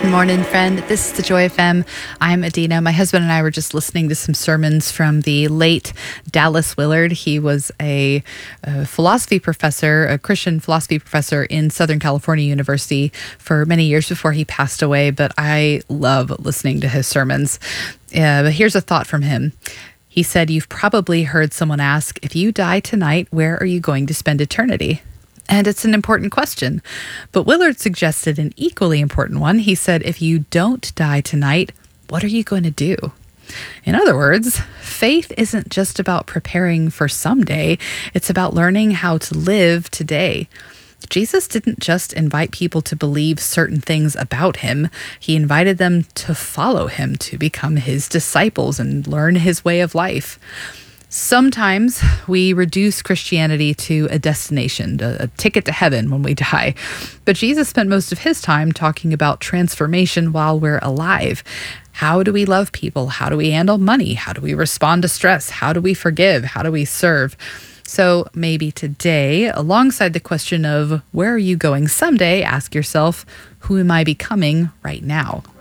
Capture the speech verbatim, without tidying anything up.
Morning, friend. This is the Joy F M. I'm Adina. My husband and I were just listening to some sermons from the late Dallas Willard. He was a, a philosophy professor, a Christian philosophy professor in Southern California University for many years before he passed away. But I love listening to his sermons. Uh, but here's a thought from him. He said, "You've probably heard someone ask, if you die tonight, where are you going to spend eternity?" And it's an important question. But Willard suggested an equally important one. He said, if you don't die tonight, what are you going to do? In other words, faith isn't just about preparing for someday. It's about learning how to live today. Jesus didn't just invite people to believe certain things about him. He invited them to follow him, to become his disciples and learn his way of life. Sometimes we reduce Christianity to a destination, a, a ticket to heaven when we die. But Jesus spent most of his time talking about transformation while we're alive. How do we love people? How do we handle money? How do we respond to stress? How do we forgive? How do we serve? So maybe today, alongside the question of where are you going someday, ask yourself, who am I becoming right now?